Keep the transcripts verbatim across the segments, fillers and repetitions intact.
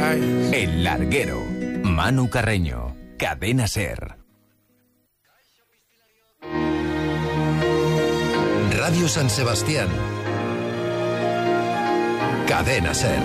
El Larguero. Manu Carreño. Cadena Ser. Radio San Sebastián. Cadena Ser.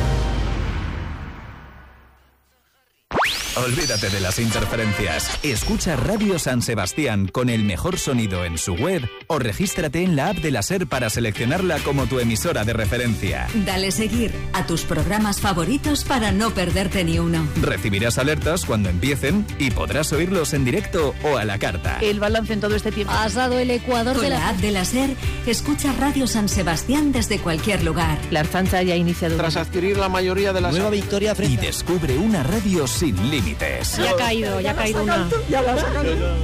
Olvídate de las interferencias. Escucha Radio San Sebastián con el mejor sonido en su web o regístrate en la app de la SER para seleccionarla como tu emisora de referencia. Dale seguir a tus programas favoritos para no perderte ni uno. Recibirás alertas cuando empiecen y podrás oírlos en directo o a la carta. El balance en todo este tiempo. Has dado el ecuador con de la... la app de la SER. Escucha Radio San Sebastián desde cualquier lugar. La Archancha ya ha iniciado. Tras adquirir la mayoría de las... Nueva victoria frente. Y descubre una radio sin límites. Ya ha caído, ya ha caído una. Ya la sacan.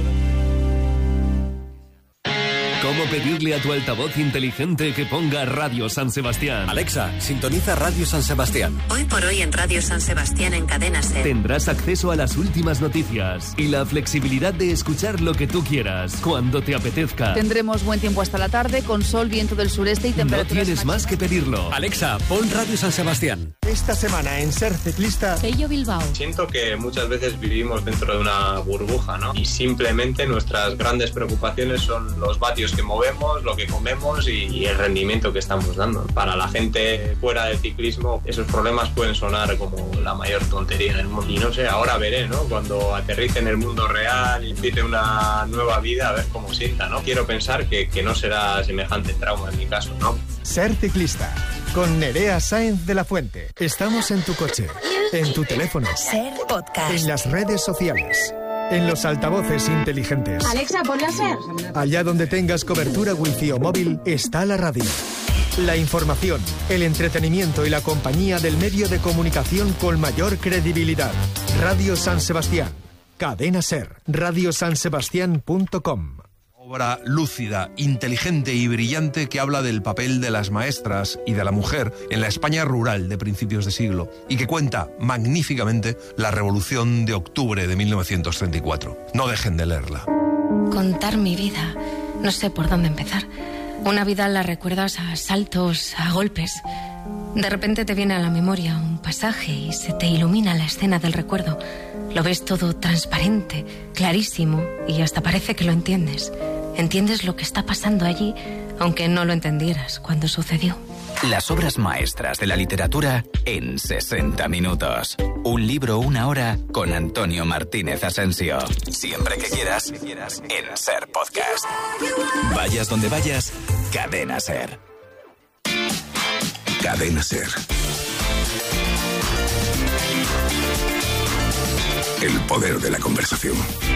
¿Cómo pedirle a tu altavoz inteligente que ponga Radio San Sebastián? Alexa, sintoniza Radio San Sebastián. Hoy por hoy en Radio San Sebastián en Cadena Ser. Tendrás acceso a las últimas noticias y la flexibilidad de escuchar lo que tú quieras, cuando te apetezca. Tendremos buen tiempo hasta la tarde, con sol, viento del sureste y temperaturas... No tienes más que pedirlo. Alexa, pon Radio San Sebastián. Esta semana en Ser Ciclista... Pello Bilbao. Siento que muchas veces vivimos dentro de una burbuja, ¿no? Y simplemente nuestras grandes preocupaciones son los vatios que movemos, lo que comemos y, y el rendimiento que estamos dando. Para la gente fuera del ciclismo, esos problemas pueden sonar como la mayor tontería del mundo. Y no sé, ahora veré, ¿no? Cuando aterrice en el mundo real y empiece una nueva vida, a ver cómo sienta, ¿no? Quiero pensar que, que no será semejante trauma en mi caso, ¿no? Ser Ciclista, con Nerea Sáenz de la Fuente. Estamos en tu coche, en tu teléfono, Ser Podcast, en las redes sociales, en los altavoces inteligentes. Alexa, ponla a Ser. Allá donde tengas cobertura wifi o móvil, está la radio. La información, el entretenimiento y la compañía del medio de comunicación con mayor credibilidad. Radio San Sebastián. Cadena Ser. radio san sebastián punto com. Obra lúcida, inteligente y brillante que habla del papel de las maestras y de la mujer en la España rural de principios de siglo y que cuenta magníficamente la Revolución de Octubre de mil novecientos treinta y cuatro. No dejen de leerla. Contar mi vida, no sé por dónde empezar. Una vida la recuerdas a saltos, a golpes. De repente te viene a la memoria un pasaje y se te ilumina la escena del recuerdo. Lo ves todo transparente, clarísimo y hasta parece que lo entiendes. Entiendes lo que está pasando allí, aunque no lo entendieras cuando sucedió. Las obras maestras de la literatura en sesenta minutos. Un libro, una hora con Antonio Martínez Asensio. Siempre que quieras, en Ser Podcast. Vayas donde vayas, Cadena Ser. Cadena Ser. El poder de la conversación.